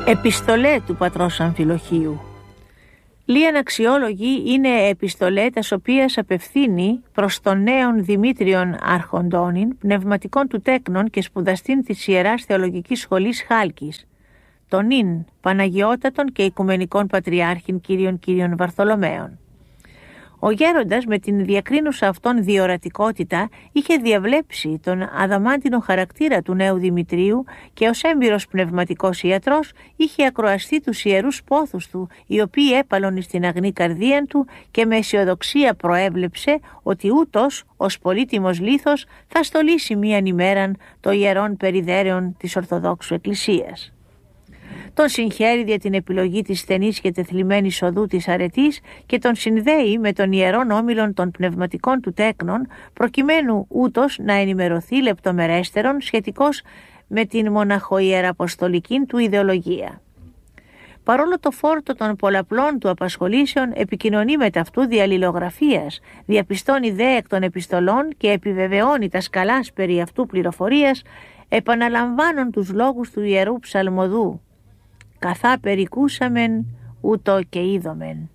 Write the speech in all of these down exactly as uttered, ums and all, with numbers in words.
Επιστολέ του πατρός Αμφιλοχίου. Λίαν αξιόλογοι είναι επιστολέ τας οποίας απευθύνει προς τον νέον Δημήτριον Αρχοντώνην, πνευματικών του τέκνων και σπουδαστήν της Ιεράς Θεολογικής Σχολής Χάλκης, τον ίν Παναγιώτατον και Οικουμενικών Πατριάρχην Κύριων Κύριων Βαρθολομαίων. Ο γέροντας με την διακρίνουσα αυτόν διορατικότητα είχε διαβλέψει τον αδαμάντινο χαρακτήρα του νέου Δημητρίου και ως έμπειρος πνευματικός ιατρός είχε ακροαστεί τους ιερούς πόθους του, οι οποίοι έπαλον στην αγνή καρδία του και με αισιοδοξία προέβλεψε ότι ούτως ως πολύτιμος λίθος θα στολίσει μίαν ημέραν το ιερόν περιδέρεον της Ορθοδόξου Εκκλησίας. Τον συγχαίρει για την επιλογή της στενής και τεθλιμμένης οδού της αρετής και τον συνδέει με τον ιερόν όμιλον των πνευματικών του τέκνων, προκειμένου ούτως να ενημερωθεί λεπτομερέστερον σχετικώς με την μοναχοϊεραποστολική του ιδεολογία. Παρόλο το φόρτο των πολλαπλών του απασχολήσεων, επικοινωνεί με ταυτού διαλληλογραφίας, διαπιστώνει δε εκ των επιστολών και επιβεβαιώνει τα σκαλάς περί αυτού πληροφορίας, επαναλαμβάνουν τους λόγους του Ιερού Ψαλμοδού. «Καθά περικούσαμεν, ούτω και είδομεν».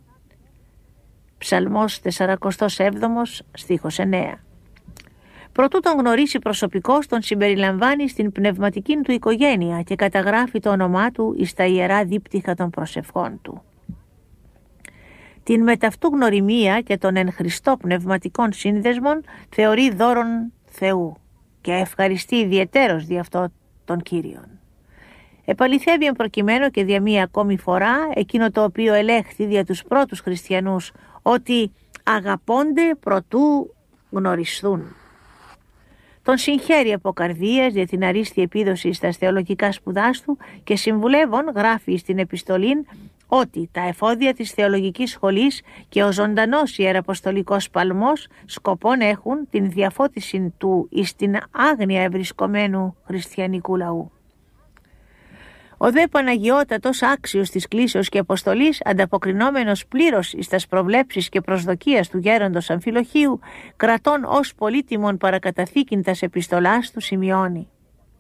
Ψαλμός τεσσαρακοστός έβδομος, στίχος εννέα. Προτού τον γνωρίσει προσωπικώς, τον συμπεριλαμβάνει στην πνευματική του οικογένεια και καταγράφει το όνομά του εις τα ιερά δίπτυχα των προσευχών του. Την μεταυτού γνωριμία και των εν Χριστώ πνευματικών σύνδεσμων θεωρεί δώρον Θεού και ευχαριστεί ιδιαιτέρως δι' αυτό τον Κύριον. Επαληθεύει εν προκειμένου και δια μία ακόμη φορά εκείνο το οποίο ελέγχθη δια τους πρώτους χριστιανούς, ότι αγαπώνται προτού γνωριστούν. Τον συγχαίρει από καρδίας για την αρίστη επίδοση στα θεολογικά σπουδάς του και συμβουλεύων γράφει στην επιστολήν ότι τα εφόδια της θεολογικής σχολής και ο ζωντανός ιεραποστολικός παλμός σκοπόν έχουν την διαφώτιση του εις την άγνοια ευρισκομένου χριστιανικού λαού. Ο δε Παναγιώτατος, άξιος της κλήσεως και αποστολής, ανταποκρινόμενος πλήρως εις τας προβλέψεις και προσδοκίας του γέροντος Αμφιλοχίου, κρατών ως πολύτιμον παρακαταθήκην τας επιστολάς του, σημειώνει: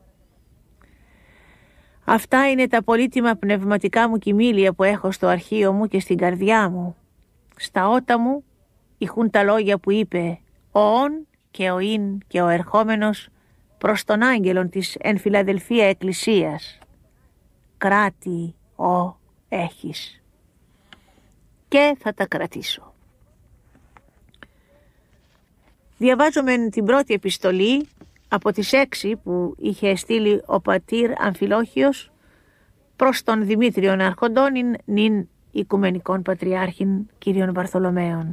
«Αυτά είναι τα πολύτιμα πνευματικά μου κοιμήλια που έχω στο αρχείο μου και στην καρδιά μου. Στα ότα μου ηχούν τα λόγια που είπε ο ον και ο ειν και ο ερχόμενος προς τον άγγελον της εν Φιλαδελφία Εκκλησίας. Κράτη ο έχεις και θα τα κρατήσω». Διαβάζουμε την πρώτη επιστολή από τις έξι που είχε στείλει ο πατήρ Αμφιλόχιος προς τον Δημήτριον Αρχοντώνην, νυν Οικουμενικών Πατριάρχην Κύριων Βαρθολομαίων.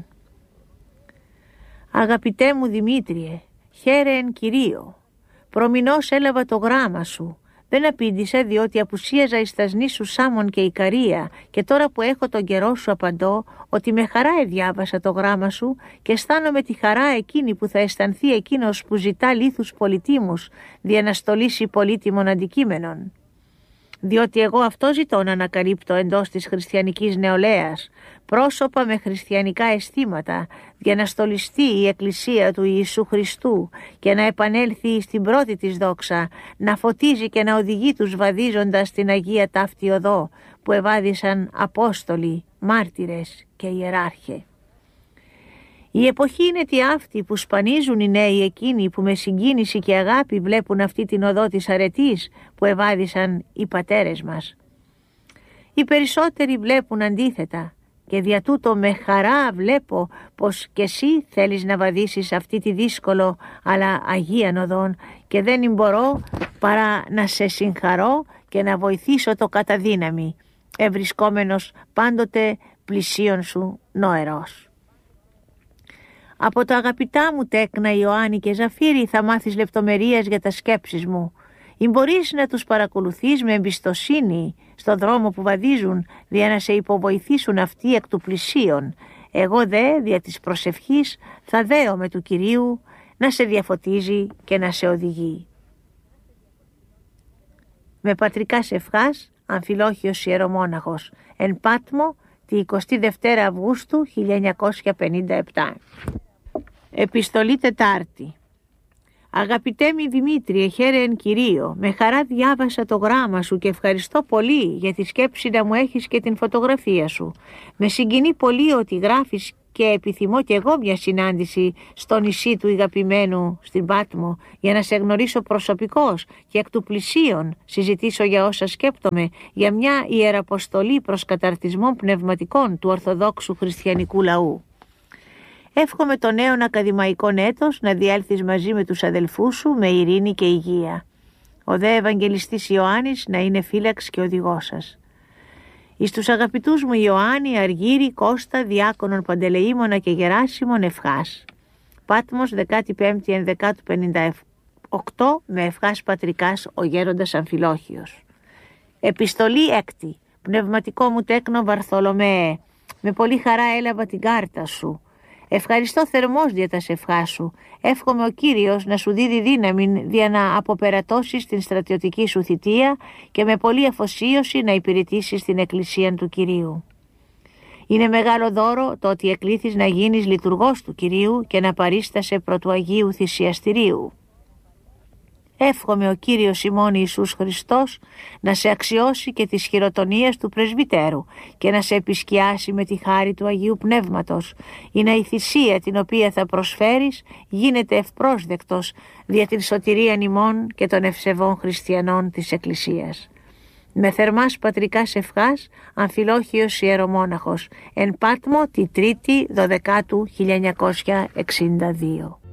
«Αγαπητέ μου Δημήτριε, χαίρε εν Κυρίω, προμηνώς έλαβα το γράμμα σου. Δεν απήντησα διότι απουσίαζα εις τας νήσους Σάμων και Ικαρία και τώρα που έχω τον καιρό σου απαντώ ότι με χαρά εδιάβασα το γράμμα σου και αισθάνομαι τη χαρά εκείνη που θα αισθανθεί εκείνος που ζητά λίθους πολυτίμους δια να στολίσει πολύτιμων αντικείμενων. Διότι εγώ αυτό ζητώ να ανακαλύπτω εντός της χριστιανικής νεολαίας, πρόσωπα με χριστιανικά αισθήματα, για να στολιστεί η Εκκλησία του Ιησού Χριστού και να επανέλθει στην πρώτη της δόξα, να φωτίζει και να οδηγεί τους βαδίζοντας την Αγία Ταύτη Οδό που ευάδισαν Απόστολοι, μάρτυρες και ιεράρχε. Η εποχή είναι τι αυτή που σπανίζουν οι νέοι εκείνοι που με συγκίνηση και αγάπη βλέπουν αυτή την οδό της αρετής που ευάδισαν οι πατέρες μας. Οι περισσότεροι βλέπουν αντίθετα και δια τούτο με χαρά βλέπω πως και εσύ θέλεις να βαδίσεις αυτή τη δύσκολο αλλά αγίαν οδόν και δεν μπορώ παρά να σε συγχαρώ και να βοηθήσω το κατά δύναμη, ευρισκόμενος πάντοτε πλησίον σου νοερός. Από τα αγαπητά μου τέκνα Ιωάννη και Ζαφύρη θα μάθεις λεπτομερίες για τα σκέψεις μου. Ή μπορείς να τους παρακολουθείς με εμπιστοσύνη στο δρόμο που βαδίζουν, δια να σε υποβοηθήσουν αυτοί εκ του πλησίον. Εγώ δε, δια της προσευχής, θα δέομαι του Κυρίου να σε διαφωτίζει και να σε οδηγεί. Με πατρικάς ευχάς, Αμφιλόχιος Ιερομόναχος, εν Πάτμο, τη εικοστή δεύτερη Αυγούστου χίλια εννιακόσια πενήντα επτά. Επιστολή Τετάρτη. Αγαπητέ μη Δημήτριε, χαίρε εν Κυρίω, με χαρά διάβασα το γράμμα σου και ευχαριστώ πολύ για τη σκέψη να μου έχεις και την φωτογραφία σου. Με συγκινεί πολύ ότι γράφεις και επιθυμώ κι εγώ μια συνάντηση στο νησί του ηγαπημένου στην Πάτμο για να σε γνωρίσω προσωπικώς και εκ του πλησίον συζητήσω για όσα σκέπτομαι για μια ιεραποστολή προς καταρτισμό πνευματικών του Ορθοδόξου Χριστιανικού λαού. Εύχομαι το νέο ακαδημαϊκό έτος να διέλθεις μαζί με τους αδελφούς σου με ειρήνη και υγεία. Ο δε Ευαγγελιστής Ιωάννης να είναι φύλαξ και οδηγός σας. Εις τους αγαπητούς μου Ιωάννη, Αργύρη, Κώστα, Διάκονον Παντελεήμονα και Γεράσιμον ευχάς. Πάτμος δεκάτη πέμπτη ενδεκάτου πενήντα οκτώ με ευχάς πατρικάς ο γέροντας Αμφιλόχιος. Επιστολή έκτη. Πνευματικό μου τέκνο Βαρθολομαίε, με πολύ χαρά έλαβα την κάρτα σου. Ευχαριστώ θερμός δια τα σευχά σου. Εύχομαι ο Κύριος να σου δίδει δύναμη για να αποπερατώσεις την στρατιωτική σου θητεία και με πολλή αφοσίωση να υπηρετήσεις την Εκκλησία του Κυρίου. Είναι μεγάλο δώρο το ότι εκλήθης να γίνεις λειτουργός του Κυρίου και να παρίστασε προ του Αγίου Θυσιαστηρίου. Εύχομαι ο Κύριος ημών Ιησούς Χριστός να σε αξιώσει και της χειροτονίας του πρεσβυτέρου και να σε επισκιάσει με τη χάρη του Αγίου Πνεύματος, ή να η θυσία την οποία θα προσφέρεις γίνεται ευπρόσδεκτος δια την σωτηρίαν ημών και των ευσεβών χριστιανών της Εκκλησίας. Με θερμάς πατρικάς ευχάς, Αμφιλόχιος ιερομόναχος, εν Πάτμο τη Τρίτη δωδεκάτου χίλια εννιακόσια εξήντα δύο.